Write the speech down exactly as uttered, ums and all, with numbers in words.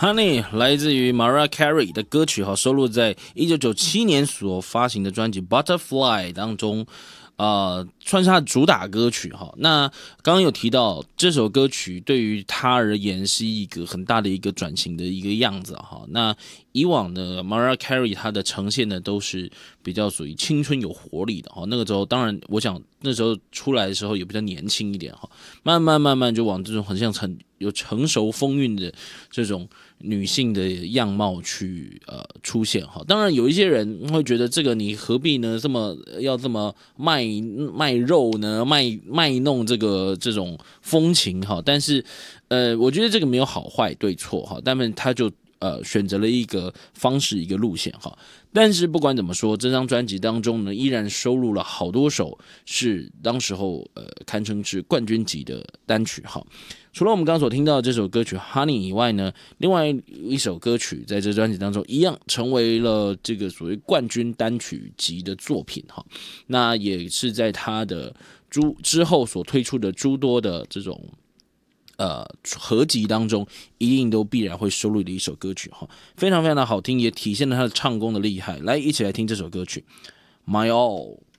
Honey 来自于 Mariah Carey 的歌曲，收录在一九九七年所发行的专辑 Butterfly 当中，呃，算是他的主打歌曲哈。那刚刚有提到这首歌曲对于他而言是一个很大的一个转型的一个样子哈。那以往的 Mariah Carey 她的呈现呢都是比较属于青春有活力的哈。那个时候当然我想那时候出来的时候也比较年轻一点哈，慢慢慢慢就往这种很像成有成熟风韵的这种女性的样貌去呃出现哈。当然有一些人会觉得这个你何必呢这么要这么卖卖肉呢卖卖弄这个这种风情哈。但是呃我觉得这个没有好坏对错哈，但是他就呃选择了一个方式一个路线哈。但是不管怎么说，这张专辑当中呢，依然收录了好多首是当时候呃堪称是冠军级的单曲哈。除了我们刚刚所听到的这首歌曲《Honey》以外呢，另外一首歌曲在这专辑当中一样成为了这个所谓冠军单曲级的作品哈。那也是在他的诸之后所推出的诸多的这种呃合集当中，一定都必然会收录的一首歌曲哈，非常非常的好听，也体现了他的唱功的厉害。来，一起来听这首歌曲《My All》。